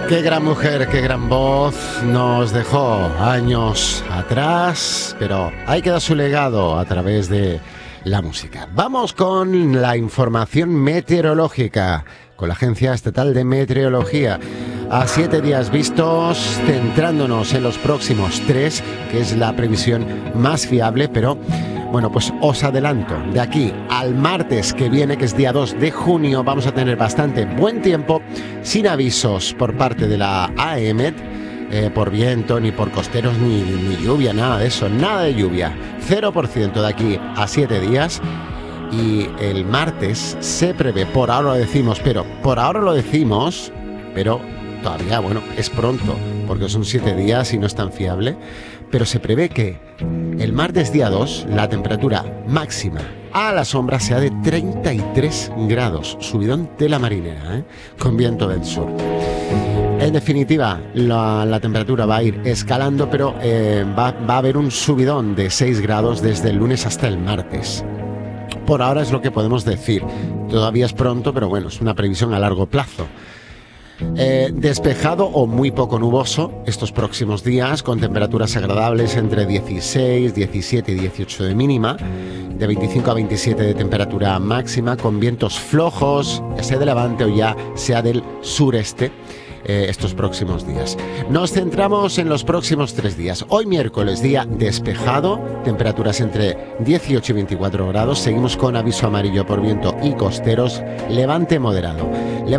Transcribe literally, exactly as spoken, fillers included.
Qué gran mujer, qué gran voz, nos dejó años atrás, pero ahí queda su legado a través de la música. Vamos con la información meteorológica, con la Agencia Estatal de Meteorología. A siete días vistos, centrándonos en los próximos tres, que es la previsión más fiable, pero bueno, pues os adelanto, de aquí al martes que viene, que es día dos de junio, vamos a tener bastante buen tiempo, sin avisos por parte de la A E M E T, eh, por viento, ni por costeros, ni, ni lluvia, nada de eso, nada de lluvia. cero por ciento de aquí a siete días. Y el martes se prevé, por ahora lo decimos, pero por ahora lo decimos, pero todavía, bueno, es pronto, porque son siete días y no es tan fiable, pero se prevé que el martes día dos la temperatura máxima a la sombra sea de treinta y tres grados, subidón de la marinera, ¿eh? Con viento del sur. En definitiva, la, la temperatura va a ir escalando, pero eh, va, va a haber un subidón de seis grados desde el lunes hasta el martes. Por ahora es lo que podemos decir. Todavía es pronto, pero bueno, es una previsión a largo plazo. Eh, despejado o muy poco nuboso estos próximos días, con temperaturas agradables entre dieciséis, diecisiete y dieciocho de mínima, de veinticinco a veintisiete de temperatura máxima, con vientos flojos, ya sea de levante o ya sea del sureste. Eh, estos próximos días. Nos centramos en los próximos tres días. Hoy miércoles, día despejado, temperaturas entre dieciocho y veinticuatro grados. Seguimos con aviso amarillo por viento y costeros, levante moderado.